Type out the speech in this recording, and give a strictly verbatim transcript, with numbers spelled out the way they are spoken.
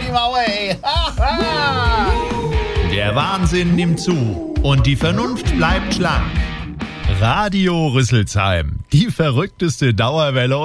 him away. Der Wahnsinn nimmt zu und die Vernunft bleibt schlank. Radio Rüsselsheim, die verrückteste Dauerwelle